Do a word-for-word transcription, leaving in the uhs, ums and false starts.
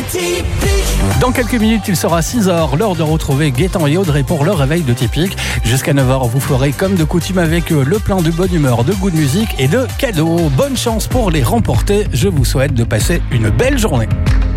Dans quelques minutes, il sera six heures, l'heure de retrouver Gaëtan et Audrey pour le réveil de Typique. Jusqu'à neuf heures, vous ferez comme de coutume avec eux le plein de bonne humeur, de goût de musique et de cadeaux. Bonne chance pour les remporter. Je vous souhaite de passer une belle journée.